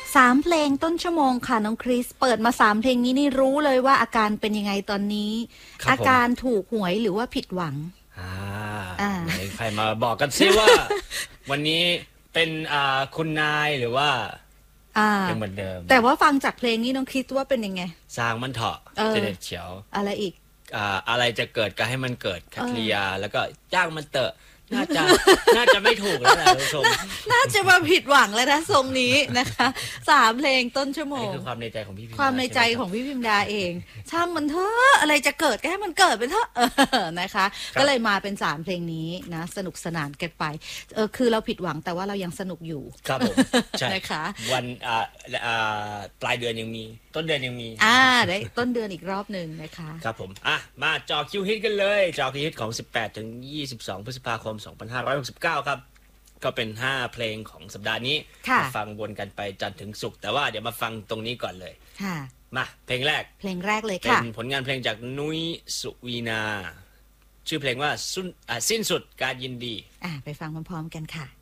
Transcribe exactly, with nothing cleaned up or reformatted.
สามเพลงต้นชั่วโมงค่ะน้องคริสเปิดมาสามเพลงนี้นี่รู้เลยว่าอาการเป็นยังไงตอนนี้อาการถูกหวยหรือว่าผิดหวังอ่าใครมาบอกกันซิว่าวันนี้เป็นอ่าคุณนายหรือว่ายังเหมือนเดิมแต่ว่าฟังจากเพลงนี้น้องคริสว่าเป็นยังไงสร้างมันเถาะเจเด็ดเฉียวอะไรอีกอ่าอะไรจะเกิดก็ให้มันเกิดคัตริยาแล้วก็จ้างมันเตอะน่าจะน่าจะไม่ถูกแล้วแหละท่านผู้ชมน่าจะมาผิดหวังแล้วนะทรงนี้นะคะสามเพลงต้นชั่วโมงนี่คือความในใจของพี่พิมดาความในใจของพี่พิมดาเองช่างมันเถอะอะไรจะเกิดก็ให้มันเกิดไปเถอะนะคะก็เลยมาเป็นสามเพลงนี้นะสนุกสนานกันไปเออคือเราผิดหวังแต่ว่าเรายังสนุกอยู่ครับผมใช่นะคะวันอ่าอ่าปลายเดือนยังมีต้นเดือนยังมีอ่าได้ต้นเดือนอีกรอบหนึ่งนะคะครับผมอ่ะมาจอคิวฮิตกันเลยจอคิวฮิตของสิบแปดถึงยี่สิบสองพฤษภาคมสองพันห้าร้อยหกสิบเก้าครับก็เป็นห้าเพลงของสัปดาห์นี้มาฟังวนกันไปจันทร์ถึงศุกร์แต่ว่าเดี๋ยวมาฟังตรงนี้ก่อนเลยค่ะมาเพลงแรกเพลงแรกเลยค่ะเป็นผลงานเพลงจากนุ้ยสุวีนาชื่อเพลงว่าสิ้นสุดการยินดีอ่ะไปฟังพร้อมๆกันค่ะ